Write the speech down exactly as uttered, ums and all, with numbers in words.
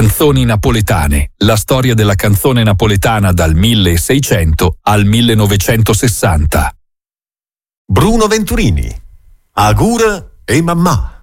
Canzoni napoletane, la storia della canzone napoletana dal milleseicento al millenovecentosessanta. Bruno Venturini, Agur e Mammà.